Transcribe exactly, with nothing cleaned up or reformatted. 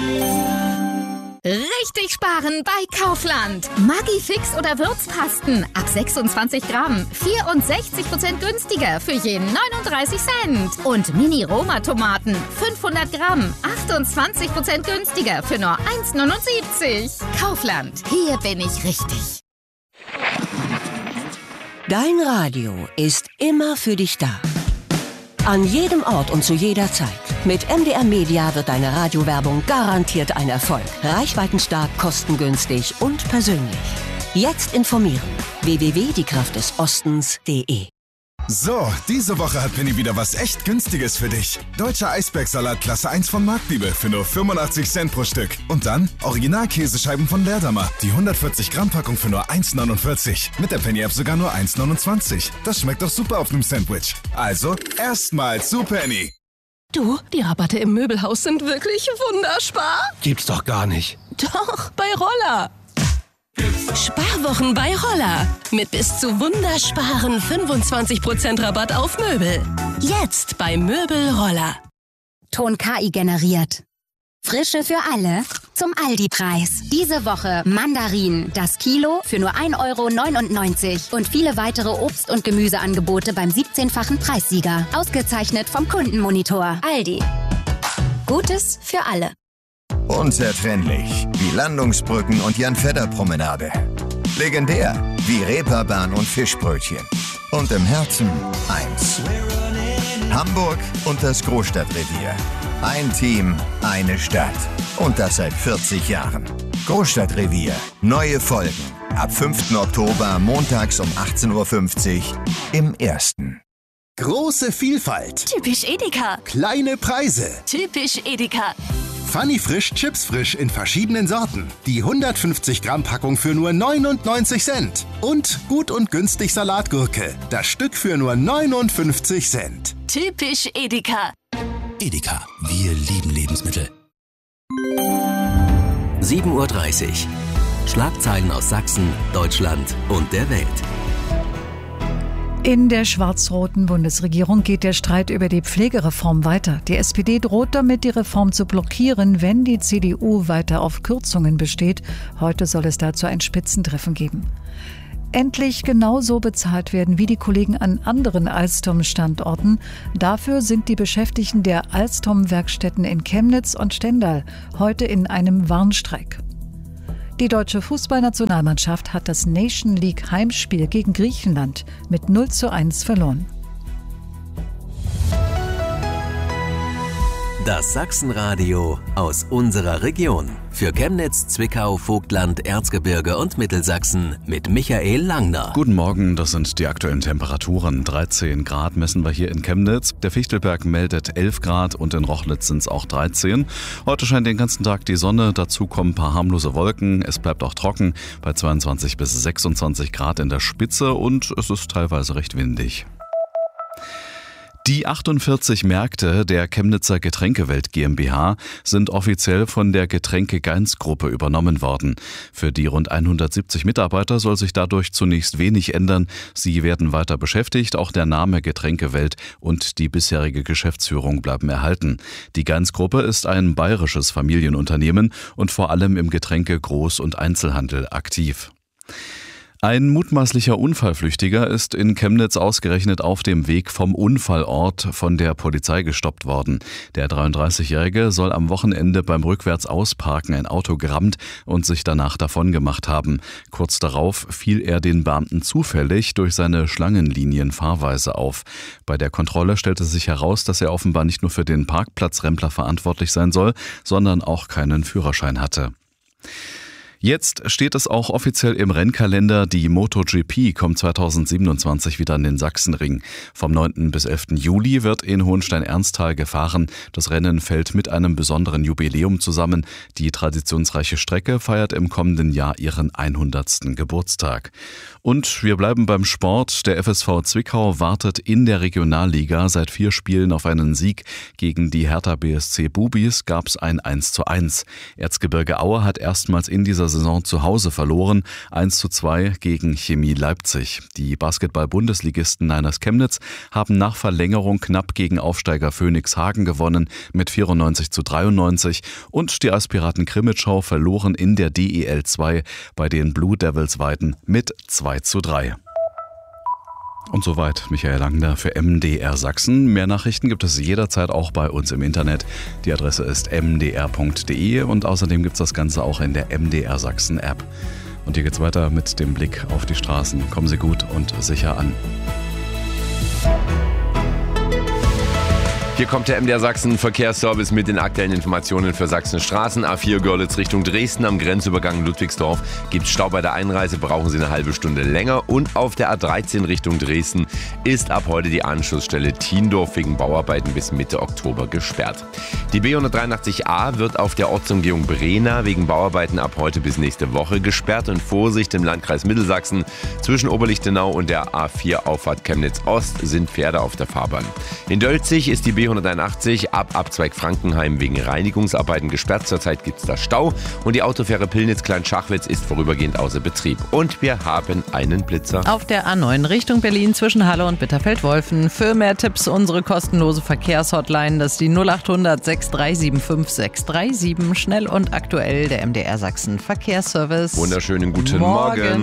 Richtig sparen bei Kaufland. Maggi Fix oder Würzpasten ab sechsundzwanzig Gramm. vierundsechzig Prozent günstiger für je neununddreißig Cent. Und Mini-Roma-Tomaten fünfhundert Gramm. achtundzwanzig Prozent günstiger für nur eins neunundsiebzig. Kaufland. Hier bin ich richtig. Dein Radio ist immer für dich da. An jedem Ort und zu jeder Zeit. Mit M D R Media wird deine Radiowerbung garantiert ein Erfolg. Reichweitenstark, kostengünstig und persönlich. Jetzt informieren. w w w punkt die kraft des ostens punkt de. So, diese Woche hat Penny wieder was echt Günstiges für dich. Deutscher Eisbergsalat Klasse eins von Marktliebe für nur fünfundachtzig Cent pro Stück. Und dann Original-Käsescheiben von Leerdammer. Die hundertvierzig Gramm Packung für nur eins neunundvierzig. Mit der Penny-App sogar nur eins neunundzwanzig. Das schmeckt doch super auf einem Sandwich. Also, erstmal zu Penny. Du, die Rabatte im Möbelhaus sind wirklich wunderspar. Gibt's doch gar nicht. Doch, bei Roller. Sparwochen bei Roller. Mit bis zu wundersparen fünfundzwanzig Prozent Rabatt auf Möbel. Jetzt bei Möbel Roller. Ton K I generiert. Frische für alle zum Aldi-Preis. Diese Woche Mandarinen, das Kilo für nur ein Euro neunundneunzig und viele weitere Obst- und Gemüseangebote beim siebzehnfachen Preissieger. Ausgezeichnet vom Kundenmonitor. Aldi. Gutes für alle. Unzertrennlich wie Landungsbrücken und Jan-Fedder-Promenade. Legendär wie Reeperbahn und Fischbrötchen. Und im Herzen eins. Hamburg und das Großstadtrevier. Ein Team, eine Stadt. Und das seit vierzig Jahren. Großstadtrevier. Neue Folgen. Ab fünften Oktober montags um achtzehn Uhr fünfzig im Ersten. Große Vielfalt. Typisch Edeka. Kleine Preise. Typisch Edeka. Funny Frisch, Chips Frisch in verschiedenen Sorten. Die hundertfünfzig Gramm Packung für nur neunundneunzig Cent. Und gut und günstig Salatgurke. Das Stück für nur neunundfünfzig Cent. Typisch Edeka. Edeka, wir lieben Lebensmittel. sieben Uhr dreißig. Schlagzeilen aus Sachsen, Deutschland und der Welt. In der schwarz-roten Bundesregierung geht der Streit über die Pflegereform weiter. Die S P D droht damit, die Reform zu blockieren, wenn die C D U weiter auf Kürzungen besteht. Heute soll es dazu ein Spitzentreffen geben. Endlich genauso bezahlt werden wie die Kollegen an anderen Alstom-Standorten. Dafür sind die Beschäftigten der Alstom-Werkstätten in Chemnitz und Stendal heute in einem Warnstreik. Die deutsche Fußballnationalmannschaft hat das Nation League Heimspiel gegen Griechenland mit null zu eins verloren. Das Sachsenradio aus unserer Region. Für Chemnitz, Zwickau, Vogtland, Erzgebirge und Mittelsachsen mit Michael Langner. Guten Morgen, das sind die aktuellen Temperaturen. dreizehn Grad messen wir hier in Chemnitz. Der Fichtelberg meldet elf Grad und in Rochlitz sind es auch dreizehn. Heute scheint den ganzen Tag die Sonne, dazu kommen ein paar harmlose Wolken. Es bleibt auch trocken bei zweiundzwanzig bis sechsundzwanzig Grad in der Spitze und es ist teilweise recht windig. Die achtundvierzig Märkte der Chemnitzer Getränkewelt GmbH sind offiziell von der Getränke-Geins-Gruppe übernommen worden. Für die rund hundertsiebzig Mitarbeiter soll sich dadurch zunächst wenig ändern. Sie werden weiter beschäftigt, auch der Name Getränkewelt und die bisherige Geschäftsführung bleiben erhalten. Die Geins-Gruppe ist ein bayerisches Familienunternehmen und vor allem im Getränke-, Groß- und Einzelhandel aktiv. Ein mutmaßlicher Unfallflüchtiger ist in Chemnitz ausgerechnet auf dem Weg vom Unfallort von der Polizei gestoppt worden. Der dreiunddreißigjährige soll am Wochenende beim Rückwärtsausparken ein Auto gerammt und sich danach davongemacht haben. Kurz darauf fiel er den Beamten zufällig durch seine Schlangenlinienfahrweise auf. Bei der Kontrolle stellte sich heraus, dass er offenbar nicht nur für den Parkplatzrempler verantwortlich sein soll, sondern auch keinen Führerschein hatte. Jetzt steht es auch offiziell im Rennkalender, die MotoGP kommt zweitausendsiebenundzwanzig wieder in den Sachsenring. Vom neunten bis elften Juli wird in Hohenstein-Ernsthal gefahren. Das Rennen fällt mit einem besonderen Jubiläum zusammen. Die traditionsreiche Strecke feiert im kommenden Jahr ihren hundertsten Geburtstag. Und wir bleiben beim Sport. Der F S V Zwickau wartet in der Regionalliga seit vier Spielen auf einen Sieg. Gegen die Hertha B S C Bubis gab es ein eins zu eins. Erzgebirge Aue hat erstmals in dieser Saison zu Hause verloren, eins zu zwei gegen Chemie Leipzig. Die Basketball-Bundesligisten Niners Chemnitz haben nach Verlängerung knapp gegen Aufsteiger Phoenix Hagen gewonnen mit vierundneunzig zu dreiundneunzig und die Eispiraten Krimitschau verloren in der D E L zwei bei den Blue Devils Weiden mit zwei zu drei. Und soweit Michael Langner für M D R Sachsen. Mehr Nachrichten gibt es jederzeit auch bei uns im Internet. Die Adresse ist m d r punkt d e und außerdem gibt es das Ganze auch in der M D R Sachsen App. Und hier geht's weiter mit dem Blick auf die Straßen. Kommen Sie gut und sicher an. Hier kommt der M D R Sachsen Verkehrsservice mit den aktuellen Informationen für Sachsens Straßen. A vier Görlitz Richtung Dresden am Grenzübergang Ludwigsdorf gibt Stau bei der Einreise, brauchen Sie eine halbe Stunde länger. Und auf der A dreizehn Richtung Dresden ist ab heute die Anschlussstelle Thiendorf wegen Bauarbeiten bis Mitte Oktober gesperrt. Die B hundertdreiundachtzig A wird auf der Ortsumgehung Brena wegen Bauarbeiten ab heute bis nächste Woche gesperrt. Und Vorsicht im Landkreis Mittelsachsen, zwischen Oberlichtenau und der A vier Auffahrt Chemnitz Ost sind Pferde auf der Fahrbahn. In Dölzig ist die B hunderteinundachtzig ab Abzweig Frankenheim wegen Reinigungsarbeiten gesperrt. Zurzeit gibt es da Stau und die Autofähre Pillnitz-Klein-Schachwitz ist vorübergehend außer Betrieb. Und wir haben einen Blitzer. Auf der A neun Richtung Berlin zwischen Halle und Bitterfeld-Wolfen. Für mehr Tipps unsere kostenlose Verkehrshotline, das ist die null acht hundert sechs drei sieben fünf sechs drei sieben. Schnell und aktuell der M D R Sachsen Verkehrsservice. Wunderschönen guten Morgen. Morgen.